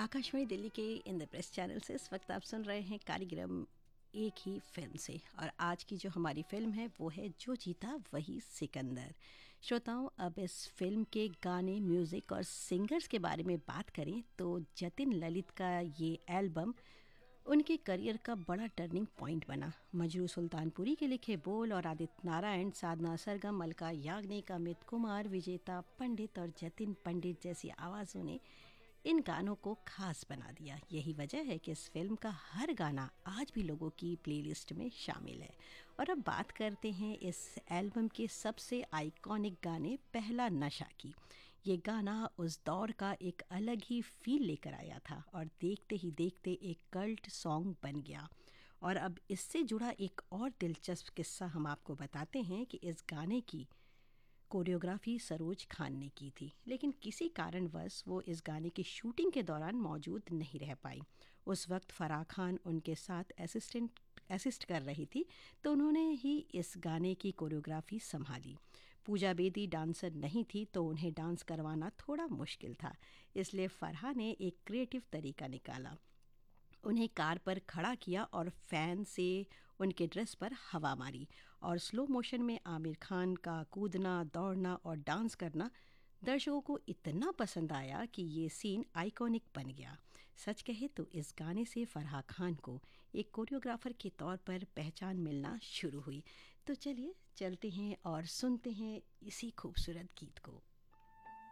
आकाशवाणी दिल्ली के इंद्रप्रस्थ चैनल से इस वक्त आप सुन रहे हैं कार्यक्रम एक ही फिल्म से। और आज की जो हमारी फिल्म है वो है जो जीता वही सिकंदर। श्रोताओं, अब इस फिल्म के गाने, म्यूज़िक और सिंगर्स के बारे में बात करें तो जतिन ललित का ये एल्बम उनके करियर का बड़ा टर्निंग पॉइंट बना। मजरू सुल्तानपुरी के लिखे बोल और आदित्य नारायण, साधना सरगम, अलका याग्निक, अमित कुमार, विजेता पंडित और जतिन पंडित जैसी आवाज़ों ने इन गानों को खास बना दिया। यही वजह है कि इस फिल्म का हर गाना आज भी लोगों की प्लेलिस्ट में शामिल है। और अब बात करते हैं इस एल्बम के सबसे आइकॉनिक गाने पहला नशा की। ये गाना उस दौर का एक अलग ही फील लेकर आया था और देखते ही देखते एक कल्ट सॉन्ग बन गया। और अब इससे जुड़ा एक और दिलचस्प किस्सा हम आपको बताते हैं कि इस गाने की कोरियोग्राफी सरोज खान ने की थी, लेकिन किसी कारणवश वो इस गाने की शूटिंग के दौरान मौजूद नहीं रह पाई। उस वक्त फराह खान उनके साथ असिस्ट कर रही थी, तो उन्होंने ही इस गाने की कोरियोग्राफी संभाली। पूजा बेदी डांसर नहीं थी, तो उन्हें डांस करवाना थोड़ा मुश्किल था, इसलिए फराह ने एक क्रिएटिव तरीका निकाला। उन्हें कार पर खड़ा किया और फैन से उनके ड्रेस पर हवा मारी और स्लो मोशन में आमिर खान का कूदना, दौड़ना और डांस करना दर्शकों को इतना पसंद आया कि ये सीन आइकॉनिक बन गया। सच कहे तो इस गाने से फराह खान को एक कोरियोग्राफर के तौर पर पहचान मिलना शुरू हुई। तो चलिए चलते हैं और सुनते हैं इसी खूबसूरत गीत को।